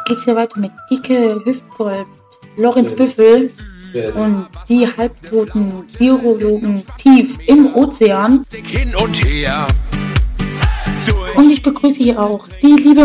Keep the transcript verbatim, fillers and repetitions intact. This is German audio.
Jetzt geht's ja weiter mit Icke Hüftgold, Lorenz Büffel Yes. und die halbtoten Biologen tief im Ozean. Hin und her. Und ich begrüße hier auch die liebe